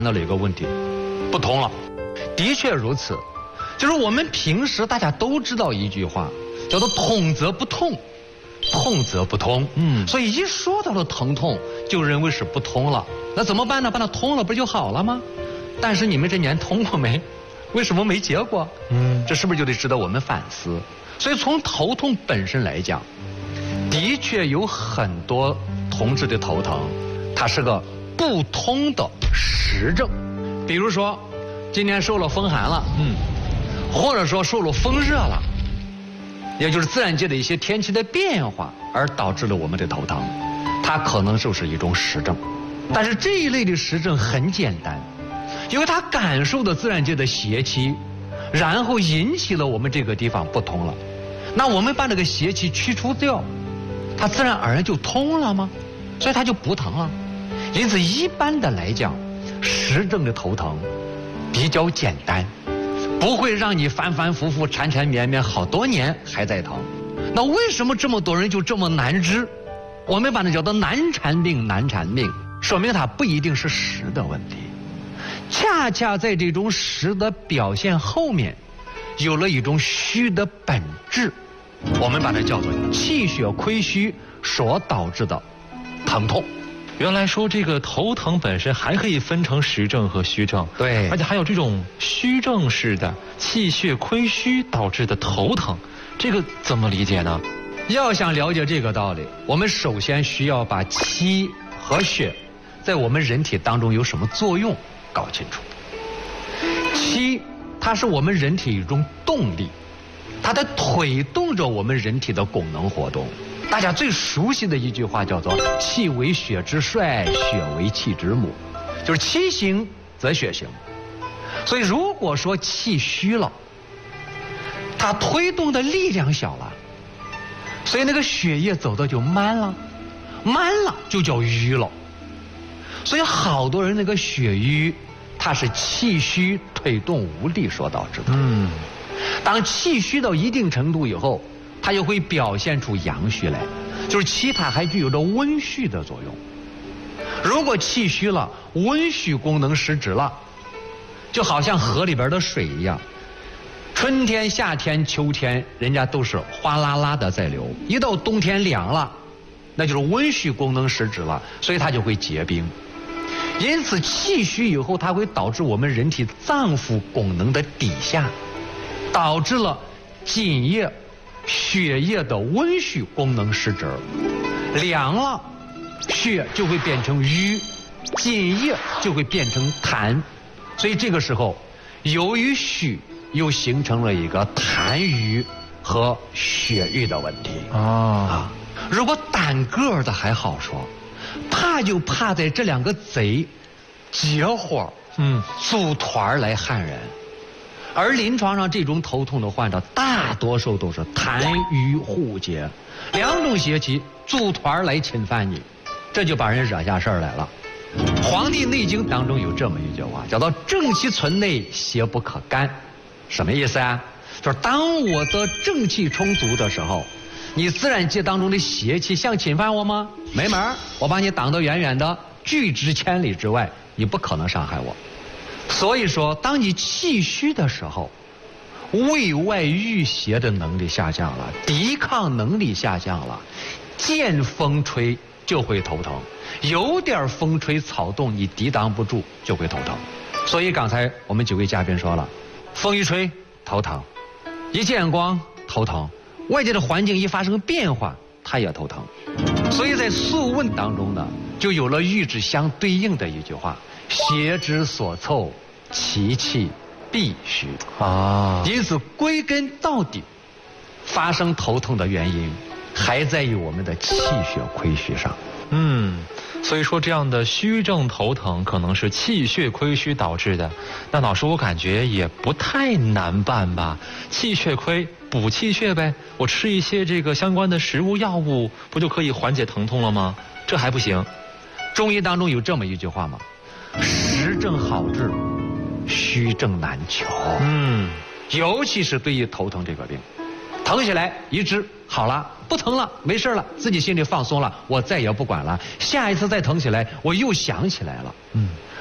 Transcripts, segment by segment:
到了一个问题，不通了。的确如此，就是我们平时大家都知道一句话，叫做通则不痛，痛则不通。所以一说到了疼痛，就认为是不通了。那怎么办呢？把它通了不就好了吗？但是你们这年通过没？为什么没结果？这是不是就得值得我们反思？所以从头痛本身来讲，的确有很多同志的头疼，它是个不通的实症。比如说今年受了风寒了，或者说受了风热了，也就是自然界的一些天气的变化而导致了我们的头疼，它可能就是一种实症。但是这一类的实症很简单，因为它感受的自然界的邪气，然后引起了我们这个地方不通了。那我们把那个邪气去除掉，它自然而然就通了吗？所以它就不疼了。因此一般的来讲，实症的头疼比较简单，不会让你反反复复缠缠绵绵好多年还在疼。那为什么这么多人就这么难治？我们把它叫做难缠病，难缠病，说明它不一定是实的问题，恰恰在这种实的表现后面有了一种虚的本质，我们把它叫做气血亏虚所导致的疼痛。 原来说这个头疼本身还可以分成实症和虚症， 对， 而且还有这种虚症式的气血亏虚导致的头疼，这个怎么理解呢？ 要想了解这个道理，我们首先需要把气和血在我们人体当中有什么作用搞清楚。气它是我们人体一种动力，它在推动着我们人体的功能活动。大家最熟悉的一句话叫做气为血之帅，血为气之母，就是气行则血行。所以如果说气虚了，它推动的力量小了，所以那个血液走的就慢了，慢了就叫瘀了。所以好多人那个血瘀，它是气虚推动无力所导致的。当气虚到一定程度以后，它又会表现出阳虚来，就是气它还具有着温煦的作用。如果气虚了，温煦功能失职了，就好像河里边的水一样，春天、夏天、秋天，人家都是哗啦啦的在流，一到冬天凉了，那就是温煦功能失职了，所以它就会结冰。因此气虚以后，它会导致我们人体脏腑功能的低下，导致了津液、血液的温煦功能失职，凉了，血就会变成瘀，津液就会变成痰，所以这个时候由于虚又形成了一个痰瘀和血瘀的问题啊。如果单个的还好说，怕就怕在这两个贼结伙组团来害人。而临床上这种头痛的患者，大多数都是痰瘀互结，两种邪气组团来侵犯你，这就把人惹下事儿来了。《黄帝内经》当中有这么一句话，叫做正气存内，邪不可干。什么意思啊？就是当我的正气充足的时候，你自然界当中的邪气想侵犯我吗？没门儿，我把你挡得远远的，拒之千里之外，你不可能伤害我。所以说，当你气虚的时候，胃外郁邪的能力下降了，抵抗能力下降了，见风吹就会头疼，有点风吹草动你抵挡不住就会头疼。所以刚才我们几位嘉宾说了，风一吹头疼，一见光头疼，外界的环境一发生变化他也头疼。所以在《素问》当中呢，就有了与之相对应的一句话，邪之所凑，其气必虚啊。因此归根到底，发生头痛的原因还在于我们的气血亏虚上。 所以说这样的虚症头疼可能是气血亏虚导致的。那老师，我感觉也不太难办吧？气血亏，补气血呗，我吃一些这个相关的食物药物，不就可以缓解疼痛了吗？这还不行？ 中医当中有这么一句话吗？实症好治，虚症难求。尤其是对于头疼这个病，疼起来一治好了，不疼了，没事了，自己心里放松了，我再也不管了。下一次再疼起来，我又想起来了。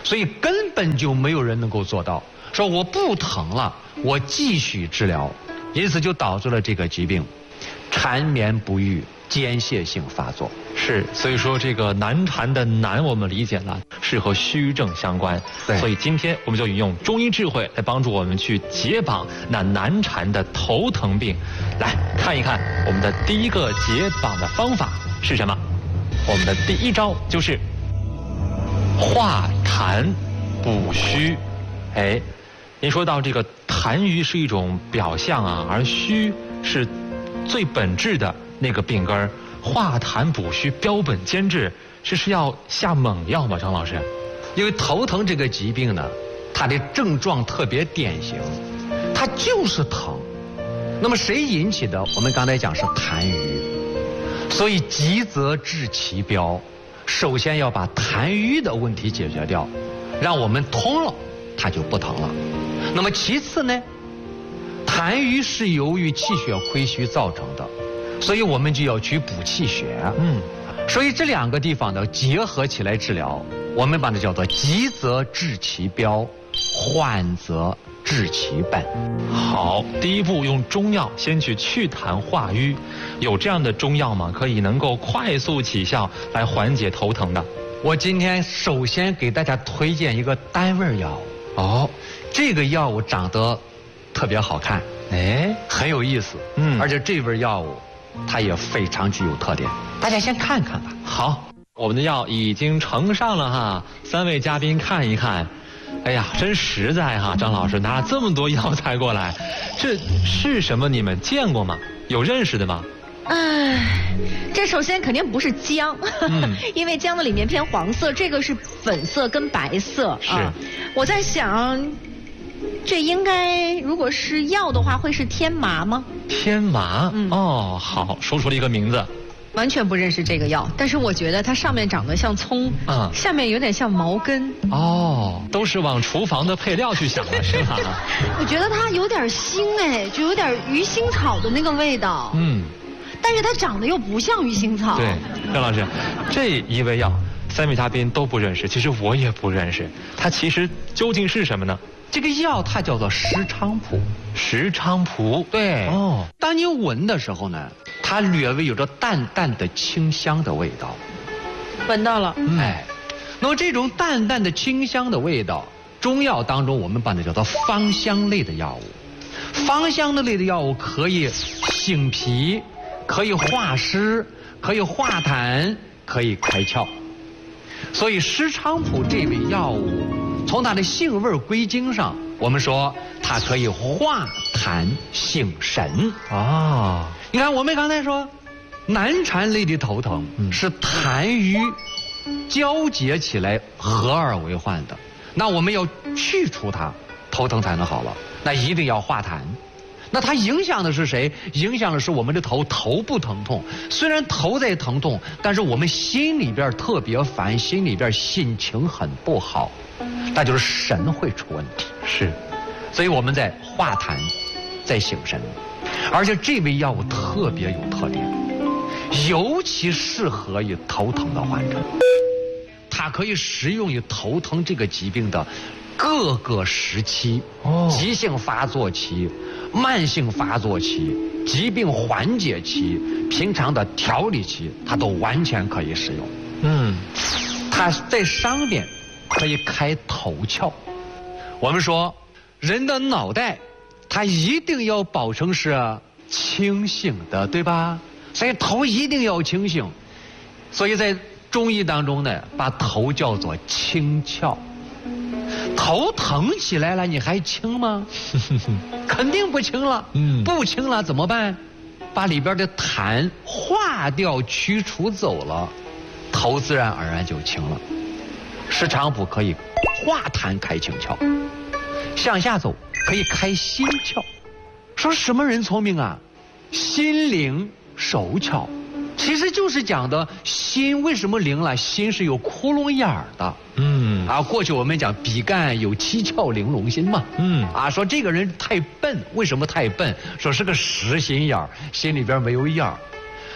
所以根本就没有人能够做到说我不疼了，我继续治疗，因此就导致了这个疾病缠绵不愈、间歇性发作。 是，所以说这个难缠的难我们理解了，是和虚症相关。 对， 所以今天我们就引用中医智慧来帮助我们去解绑那难缠的头疼病。来看一看我们的第一个解绑的方法是什么？我们的第一招就是化痰补虚。哎，您说到这个痰盂是一种表象啊，而虚是最本质的那个病根儿。化痰补虚标本兼治，这是要下猛药吗？张老师？ 因为头疼这个疾病呢，它的症状特别典型，它就是疼。那么谁引起的？我们刚才讲是痰盂，所以急则治其标，首先要把痰盂的问题解决掉，让我们通了，它就不疼了。那么其次呢，痰盂是由于气血亏虚造成的。所以我们就要去补气血，所以这两个地方呢结合起来治疗，我们把它叫做急则治其标，缓则治其本。 好，第一步用中药先去祛痰化瘀，有这样的中药吗？可以能够快速起效来缓解头疼的。 我今天首先给大家推荐一个单味药物。哦，这个药物长得特别好看，哎，很有意思，而且这味药物它也非常具有特点，大家先看看吧。 好，我们的药已经呈上了哈，三位嘉宾看一看。哎呀，真实在哈，张老师拿了这么多药材过来，这是什么？你们见过吗？有认识的吗？ 这首先肯定不是姜，因为姜的里面偏黄色，这个是粉色跟白色。 是， 我在想。这应该，如果是药的话，会是天麻吗？ 天麻，哦，好，说出了一个名字。 完全不认识这个药，但是我觉得它上面长得像葱，下面有点像毛根。 哦，都是往厨房的配料去想的，是吧？ 我觉得它有点腥哎，就有点鱼腥草的那个味道。但是它长得又不像鱼腥草。 对，张老师，这一味药，三位嘉宾都不认识，其实我也不认识，它其实究竟是什么呢？ 这个药它叫做石菖蒲。 石菖蒲， 对。哦，当你闻的时候呢，它略微有着淡淡的清香的味道。 闻到了。 哎，那么这种淡淡的清香的味道，中药当中我们把它叫做芳香类的药物。芳香类的药物可以醒脾，可以化湿，可以化痰，可以开窍。所以石菖蒲这味药物，从它的性味归经上，我们说它可以化痰醒神啊。你看我们刚才说，难缠类的头疼是痰盂交结起来合而为患的，那我们要去除它，头疼才能好了。那一定要化痰。那它影响的是谁？影响的是我们的头部疼痛。虽然头在疼痛，但是我们心里边特别烦，心里边心情很不好，那就是神会出问题。 是， 所以我们在化痰，在醒神。而且这味药物特别有特点，尤其适合于头疼的患者。它可以适用于头疼这个疾病的各个时期，急性发作期、慢性发作期、疾病缓解期、平常的调理期，它都完全可以使用。它在上边可以开头窍。我们说人的脑袋，它一定要保证是清醒的，对吧？所以头一定要清醒。所以在中医当中呢，把头叫做清窍。头疼起来了，你还清吗？肯定不清了。不清了怎么办？把里边的痰化掉、驱除走了，头自然而然就清了。石菖蒲可以化痰开清窍，向下走可以开心窍。说什么人聪明啊？心灵手巧。其实就是讲的心为什么灵了？心是有窟窿眼儿的。过去我们讲比干有七窍玲珑心嘛。说这个人太笨，为什么太笨？说是个实心眼儿，心里边没有眼儿。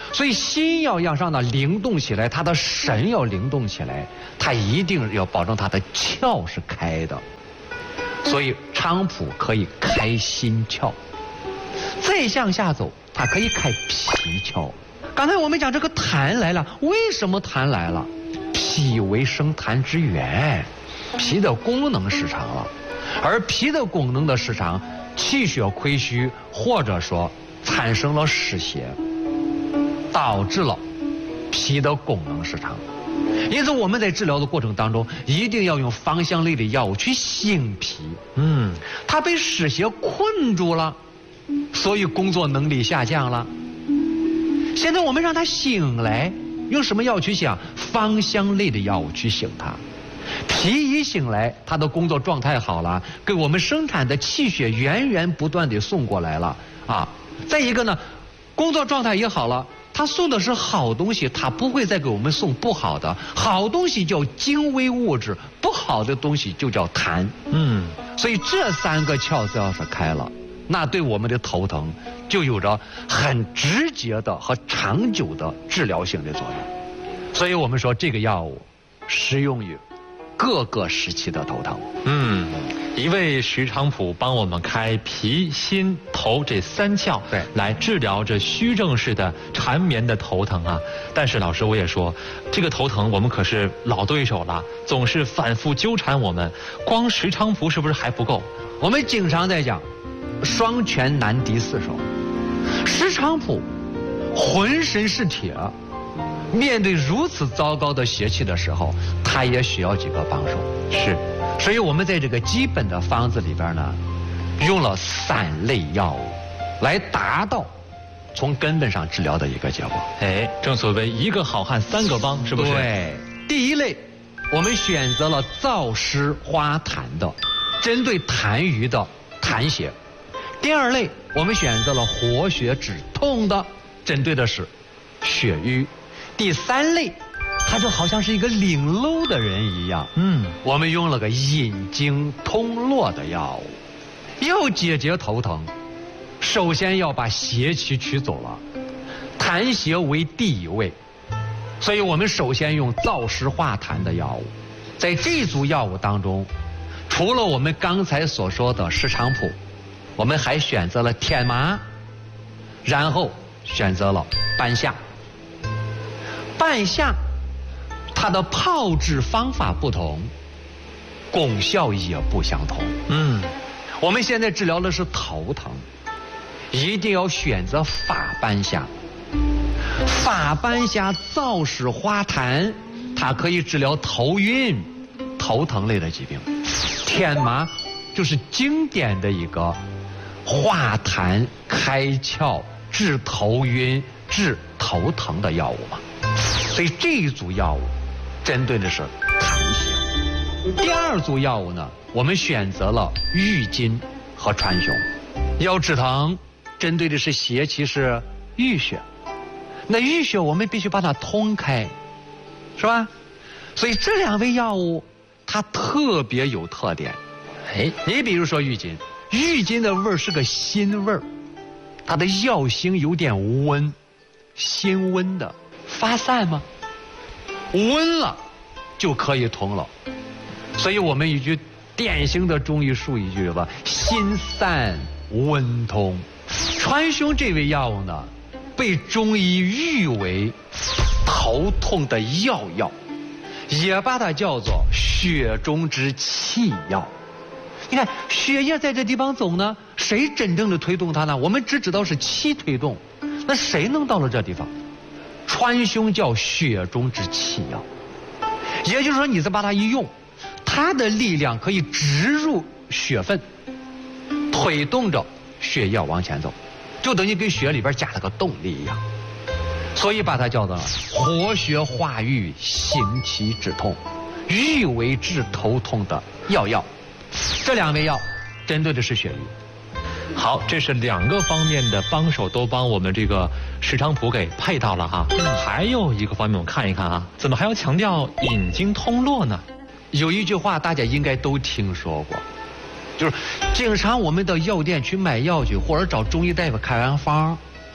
所以心要让它灵动起来，他的神要灵动起来，他一定要保证他的窍是开的。所以菖蒲可以开心窍，再向下走，它可以开脾窍。刚才我们讲这个痰来了，为什么痰来了？脾为生痰之源，脾的功能失常了，而脾的功能的失常，气血亏虚，或者说产生了湿邪，导致了脾的功能失常。因此我们在治疗的过程当中，一定要用芳香类的药物去醒脾。它被湿邪困住了，所以工作能力下降了。现在我们让它醒来，用什么药去醒？芳香类的药物去醒它。脾一醒来，它的工作状态好了，给我们生产的气血源源不断地送过来了啊。再一个呢，工作状态也好了，它送的是好东西，它不会再给我们送不好的。好东西叫精微物质，不好的东西就叫痰。所以这3个窍子要是开了，那对我们的头疼就有着很直接的和长久的治疗性的作用。所以我们说这个药物适用于各个时期的头疼。 一味石菖蒲帮我们开脾、心、头这3窍， 对， 来治疗这虚症式的缠绵的头疼啊。但是老师我也说，这个头疼我们可是老对手了，总是反复纠缠我们，光石菖蒲是不是还不够？ 我们经常在讲，双拳难敌4手。石菖蒲浑身是铁，面对如此糟糕的邪气的时候，它也需要几个帮手。所以我们在这个基本的方子里边呢，用了3类药物，来达到从根本上治疗的一个结果。 正所谓一个好汉3个帮，是不是？ 对。第一类，我们选择了燥湿化痰的，针对痰盂的痰邪。第2类，我们选择了活血止痛的，针对的是血瘀。第3类，他就好像是一个领路的人一样，我们用了个引经通络的药物，要解决头疼，首先要把邪气取走了，痰邪为第一位，所以我们首先用燥湿化痰的药物。在这组药物当中，除了我们刚才所说的石菖蒲，我们还选择了天麻，然后选择了半夏。半夏它的泡制方法不同，功效也不相同。我们现在治疗的是头疼，一定要选择法半夏。法半夏燥湿化痰，它可以治疗头晕、头疼类的疾病。天麻就是经典的一个化痰、开窍、治头晕、治头疼的药物嘛。所以这一组药物针对的是痰邪。第2组药物呢，我们选择了郁金和川芎。要止疼，针对的是邪气，是郁血。那郁血我们必须把它通开，是吧？所以这2味药物它特别有特点。你比如说郁金，郁金的味儿是个辛味儿，它的药性有点温，辛温的。发散吗？温了就可以通了。所以我们一句典型的中医术语就是吧，辛散温通。川芎这味药物呢，被中医誉为头痛的药，也把它叫做血中之气药。你看血液在这地方走呢，谁真正的推动它呢？我们只知道是气推动，那谁能到了这地方？川芎叫血中之气药，也就是说你再把它一用，它的力量可以植入血分，推动着血液往前走，就等于给血里边加了个动力一样。所以把它叫做活血化瘀、行气止痛，誉为治头痛的药。这2味药针对的是血瘀。 好，这是2个方面的帮手都帮我们这个石菖蒲给配到了哈。还有一个方面我们看一看啊，怎么还要强调引经通络呢？ 有一句话大家应该都听说过，就是经常我们到药店去买药去，或者找中医大夫开完方，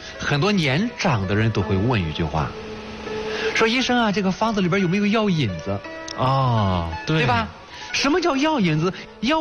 很多年长的人都会问一句话，说医生啊，这个方子里边有没有药引子？ 哦，对对吧？什么叫药引子？药